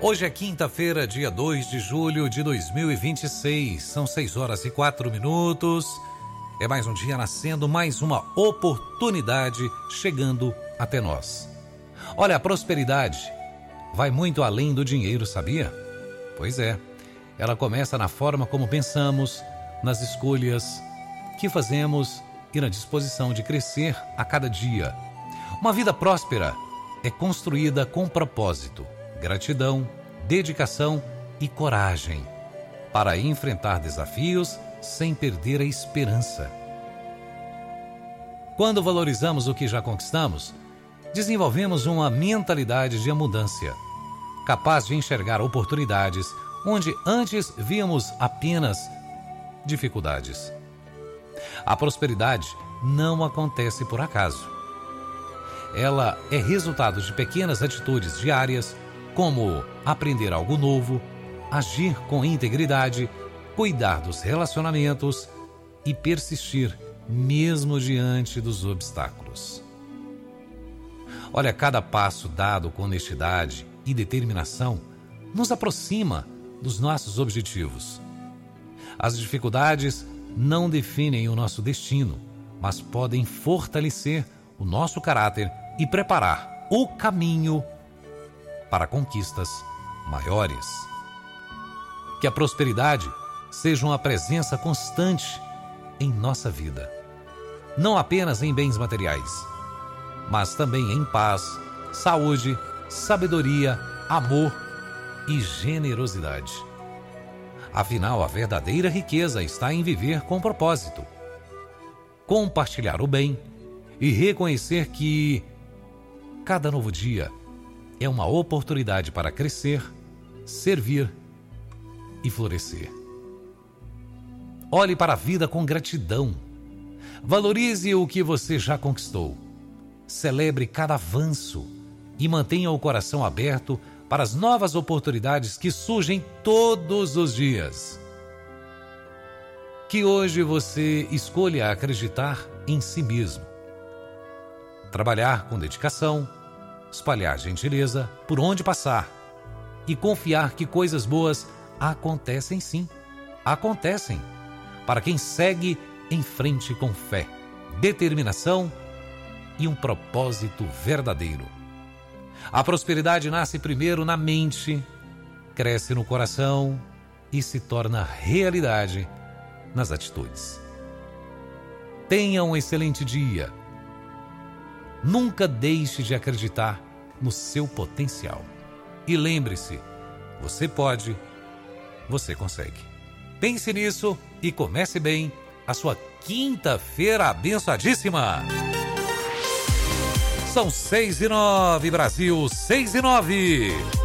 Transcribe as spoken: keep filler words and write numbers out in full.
Hoje é quinta-feira, dia dois de julho de dois mil e vinte e seis. São seis horas e quatro minutos. É mais um dia nascendo, mais uma oportunidade chegando até nós. Olha, a prosperidade vai muito além do dinheiro, sabia? Pois é. Ela começa na forma como pensamos, nas escolhas que fazemos e na disposição de crescer a cada dia. Uma vida próspera é construída com propósito, gratidão, dedicação e coragem para enfrentar desafios sem perder a esperança. Quando valorizamos o que já conquistamos, desenvolvemos uma mentalidade de abundância, capaz de enxergar oportunidades onde antes víamos apenas dificuldades. A prosperidade não acontece por acaso. Ela é resultado de pequenas atitudes diárias, como aprender algo novo, agir com integridade, cuidar dos relacionamentos e persistir mesmo diante dos obstáculos. Olha, cada passo dado com honestidade e determinação nos aproxima dos nossos objetivos. As dificuldades não definem o nosso destino, mas podem fortalecer o nosso caráter e preparar o caminho para conquistas maiores. Que a prosperidade seja uma presença constante em nossa vida, não apenas em bens materiais, mas também em paz, saúde, sabedoria, amor e generosidade. Afinal, a verdadeira riqueza está em viver com propósito, compartilhar o bem e reconhecer que cada novo dia é uma oportunidade para crescer, servir e florescer. Olhe para a vida com gratidão. Valorize o que você já conquistou. Celebre cada avanço e mantenha o coração aberto para as novas oportunidades que surgem todos os dias. Que hoje você escolha acreditar em si mesmo, trabalhar com dedicação, espalhar gentileza por onde passar e confiar que coisas boas acontecem sim, acontecem para quem segue em frente com fé, determinação e um propósito verdadeiro. A prosperidade nasce primeiro na mente, cresce no coração e se torna realidade nas atitudes. Tenha um excelente dia. Nunca deixe de acreditar no seu potencial. E lembre-se, você pode, você consegue. Pense nisso e comece bem a sua quinta-feira abençoadíssima. São seis e nove, Brasil, seis e nove.